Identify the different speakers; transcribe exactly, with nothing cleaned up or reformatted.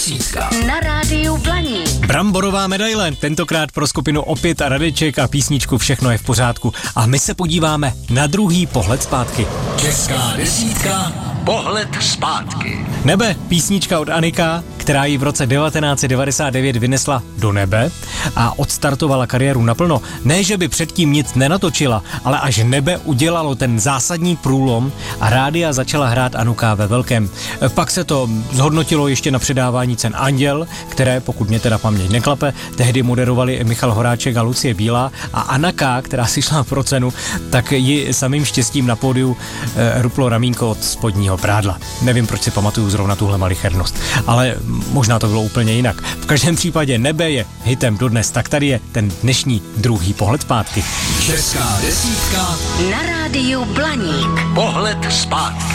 Speaker 1: Desítka.
Speaker 2: Na rádiu Blaník.
Speaker 3: Bramborová medaile, tentokrát pro skupinu Opět a Radeček a písničku Všechno je v pořádku. A my se podíváme na druhý pohled zpátky.
Speaker 1: Česká desítka. Pohled zpátky.
Speaker 3: Nebe, písnička od Anika, která ji v roce devatenáct set devadesát devět vynesla do nebe a odstartovala kariéru naplno. Ne, že by předtím nic nenatočila, ale až Nebe udělalo ten zásadní průlom a rádia začala hrát Anuka ve velkém. Pak se to zhodnotilo ještě na předávání cen Anděl, které, pokud mě teda paměť neklape, tehdy moderovali Michal Horáček a Lucie Bílá a Anaka, která si šla pro cenu, tak ji samým štěstím na pódiu e, ruplo ramínko od spodního prádla. Nevím, proč si pamatuju zrovna tuhle malichernost, ale možná to bylo úplně jinak. V každém případě Nebe je hitem dodnes, tak tady je ten dnešní druhý pohled zpátky.
Speaker 1: Česká desítka.
Speaker 2: Na rádiu Blaník.
Speaker 1: Pohled zpátky.